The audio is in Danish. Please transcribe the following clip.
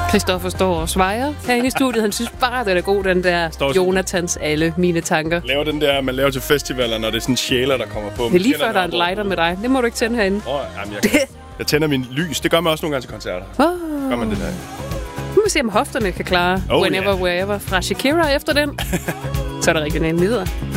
Christoffer står og svejer herinde i studiet. Han synes bare, det er god, den der Jonathans alle mine tanker. Laver den der, man laver til festivaler, når det er sådan sjæler, der kommer på. Det er lige før, der er en lighter med dig. Det må du ikke tænde herinde. Jeg tænder min lys. Det gør man også nogle gange til koncerter. Gør man det der? Nu må vi se, om hofterne kan klare Whenever, Wherever fra Shakira efter den. Så er der regionale nyheder.